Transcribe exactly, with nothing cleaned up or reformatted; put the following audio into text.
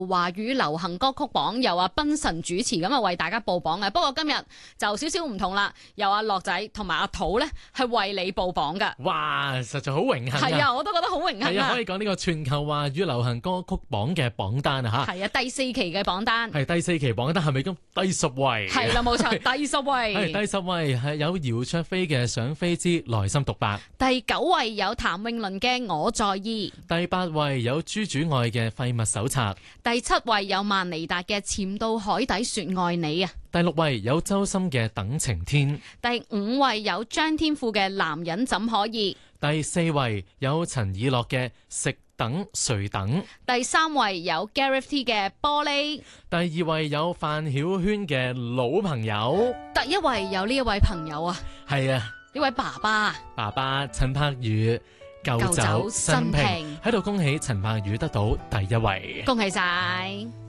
華語流行歌曲榜由阿賓神主持咁啊為大家報榜嘅。不過今日就少少唔同啦，由阿樂仔同埋阿土咧係為你報榜噶。 哇，實在好榮幸啊！ 係啊，我都覺得好榮幸啊！ 係啊，可以講呢個全球華語流行歌曲榜嘅榜單啊吓。 係啊，第四期嘅榜單。 係第四期榜單係咪咁？第十位。 係啦，冇錯，第十位。 係第十位係有姚焯菲嘅《想飛之內心獨白》。 第九位有譚詠麟嘅《我在意》。 第八位有朱主愛嘅《廢物手冊》。 第七位有萬妮達嘅《潛到海底說愛你》啊。 第六位有周深嘅《等晴天》。 第五位有張天賦嘅《男人怎可以》。 第四位有陳以樂嘅《食等誰等》。 第三位有 Gareth T 嘅《玻璃》。 第二位有范曉萱嘅《老朋友》。 第一位有呢一位朋友啊， 係啊， 呢位爸爸， 爸爸陳柏宇舊酒新瓶，喺度恭喜陳柏宇得到第一位， 恭喜晒！